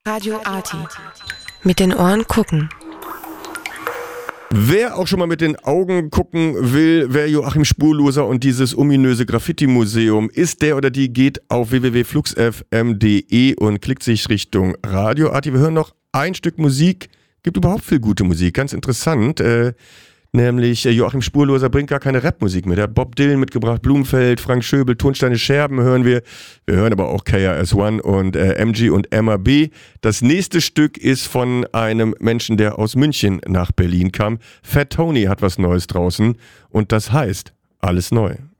Radio Arti. Mit den Ohren gucken. Wer auch schon mal mit den Augen gucken will, wer Joachim Spurloser und dieses ominöse Graffiti-Museum ist, der oder die geht auf www.fluxfm.de und klickt sich Richtung Radio Arti. Wir hören noch ein Stück Musik. Gibt überhaupt viel gute Musik, ganz interessant. Nämlich Joachim Spurloser bringt gar keine Rapmusik mehr. Der hat Bob Dylan mitgebracht, Blumenfeld, Frank Schöbel, Tonsteine Scherben hören wir. Wir hören aber auch KRS-One und MG und MAB. Das nächste Stück ist von einem Menschen, der aus München nach Berlin kam. Fat Tony hat was Neues draußen und das heißt Alles neu.